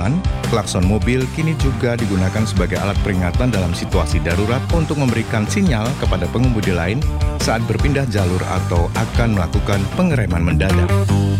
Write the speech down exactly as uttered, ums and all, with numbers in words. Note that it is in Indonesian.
jalan, klakson mobil kini juga digunakan sebagai alat peringatan dalam situasi darurat untuk memberikan sinyal kepada pengemudi lain saat berpindah jalur atau akan melakukan pengereman mendadak.